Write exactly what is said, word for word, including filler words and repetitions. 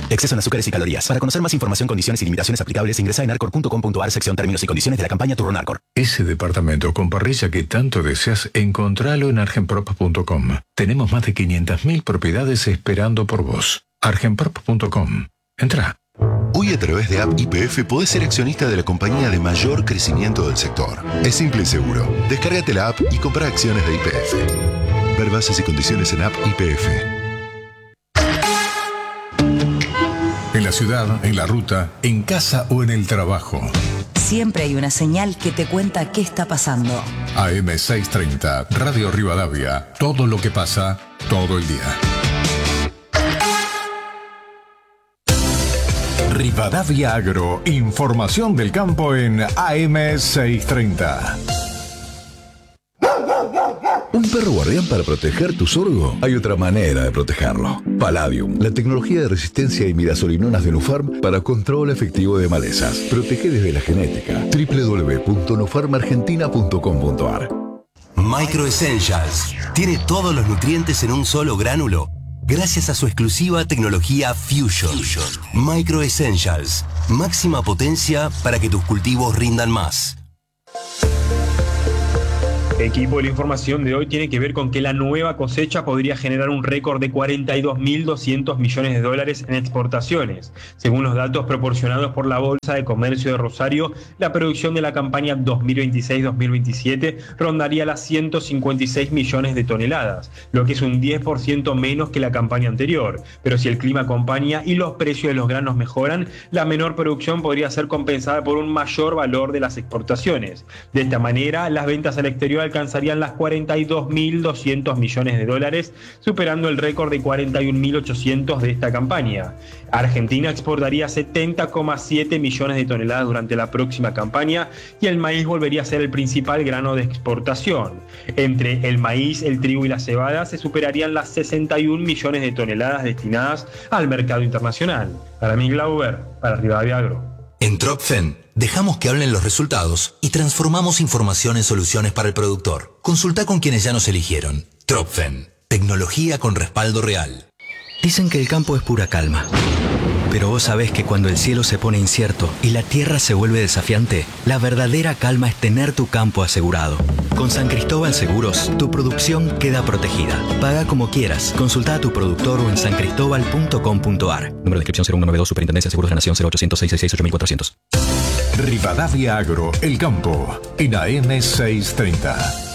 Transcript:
Exceso en azúcares y calorías. Para conocer más información, condiciones y limitaciones aplicables, ingresa en arcor punto com punto ar, sección términos y condiciones de la campaña Turrón Arcor. Ese departamento con parrilla que tanto deseas, encontralo en argenprop punto com. Tenemos más de quinientas mil propiedades esperando por vos. argenprop punto com. Entra. Hoy a través de App Y P F podés ser accionista de la compañía de mayor crecimiento del sector. Es simple y seguro. Descárgate la app y compra acciones de Y P F. Ver bases y condiciones en App Y P F. En la ciudad, en la ruta, en casa o en el trabajo. Siempre hay una señal que te cuenta qué está pasando. A M seiscientos treinta, Radio Rivadavia. Todo lo que pasa, todo el día. Rivadavia Agro, información del campo en A M seiscientos treinta. ¿Un perro guardián para proteger tu sorgo? Hay otra manera de protegerlo. Palladium, la tecnología de resistencia a imidazolinonas de Nufarm para control efectivo de malezas. Protege desde la genética. doble u doble u doble u punto nufarm argentina punto com punto ar. Micro Essentials tiene todos los nutrientes en un solo gránulo gracias a su exclusiva tecnología Fusion. Fusion. Micro Essentials, máxima potencia para que tus cultivos rindan más. Equipo, la información de hoy tiene que ver con que la nueva cosecha podría generar un récord de cuarenta y dos mil doscientos millones de dólares en exportaciones. Según los datos proporcionados por la Bolsa de Comercio de Rosario, la producción de la campaña dos mil veintiséis dos mil veintisiete rondaría las ciento cincuenta y seis millones de toneladas, lo que es un diez por ciento menos que la campaña anterior. Pero si el clima acompaña y los precios de los granos mejoran, la menor producción podría ser compensada por un mayor valor de las exportaciones. De esta manera, las ventas al exterior alcanzarían las cuarenta y dos mil doscientos millones de dólares, superando el récord de cuarenta y un mil ochocientos de esta campaña. Argentina exportaría setenta coma siete millones de toneladas durante la próxima campaña y el maíz volvería a ser el principal grano de exportación. Entre el maíz, el trigo y la cebada se superarían las sesenta y un millones de toneladas destinadas al mercado internacional. Para mí, Glauber, para Rivadavia Agro. En Tropfen, dejamos que hablen los resultados y transformamos información en soluciones para el productor. Consulta con quienes ya nos eligieron. Tropfen, tecnología con respaldo real. Dicen que el campo es pura calma. Pero vos sabés que cuando el cielo se pone incierto y la tierra se vuelve desafiante, la verdadera calma es tener tu campo asegurado. Con San Cristóbal Seguros, tu producción queda protegida. Paga como quieras. Consulta a tu productor o en san cristóbal punto com punto ar. Número de inscripción cero uno noventa y dos, Superintendencia de Seguros de la Nación, cero ochocientos, seiscientos sesenta y seis, ocho mil cuatrocientos. Rivadavia Agro, el campo, en A M seiscientos treinta.